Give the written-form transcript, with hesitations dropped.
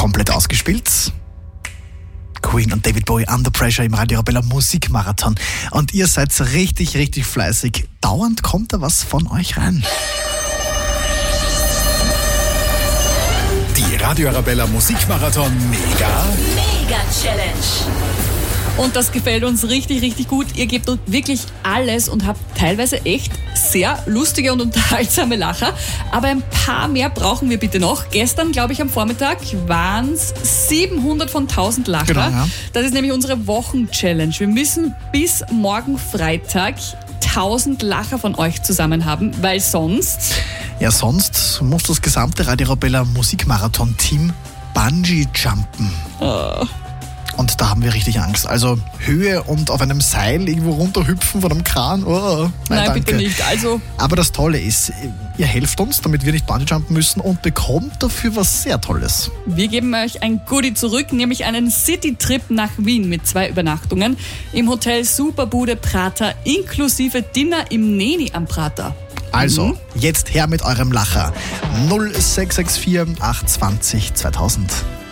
komplett ausgespielt. Queen und David Bowie, Under Pressure im Radio Arabella Musikmarathon. Und ihr seid richtig, richtig fleißig. Dauernd kommt da was von euch rein. Die Radio Arabella Musikmarathon Mega Challenge. Und das gefällt uns richtig, richtig gut. Ihr gebt uns wirklich alles und habt teilweise echt sehr lustige und unterhaltsame Lacher. Aber ein paar mehr brauchen wir bitte noch. Gestern, glaube ich, am Vormittag waren es 700 von 1000 Lacher. Genau, ja. Das ist nämlich unsere Wochen-Challenge. Wir müssen bis morgen Freitag 1000 Lacher von euch zusammen haben, weil sonst... Ja, sonst muss das gesamte Radio Arabella Musikmarathon-Team Bungee-Jumpen. Oh. Und da haben wir richtig Angst. Also Höhe und auf einem Seil irgendwo runterhüpfen von einem Kran. Oh, nein, danke. bitte nicht. Also, aber das Tolle ist, ihr helft uns, damit wir nicht Bungee-Jumpen müssen und bekommt dafür was sehr Tolles. wir geben euch ein Goodie zurück, nämlich einen City-Trip nach Wien mit 2 Übernachtungen im Hotel Superbude Prater inklusive Dinner im Neni am Prater. Also, jetzt her mit eurem Lacher. 0664 820 2000.